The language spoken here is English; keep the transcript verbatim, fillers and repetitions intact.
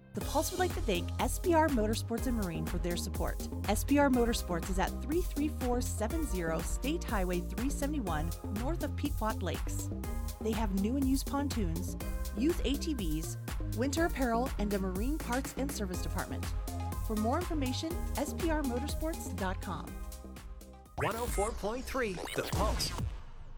The Pulse would like to thank S B R Motorsports and Marine for their support. S B R Motorsports is at three three four seven zero State Highway three seventy-one, north of Pequot Lakes. They have new and used pontoons, youth A T Vs, winter apparel, and a marine parts and service department. For more information, S B R motorsports dot com. one oh four point three The Pulse.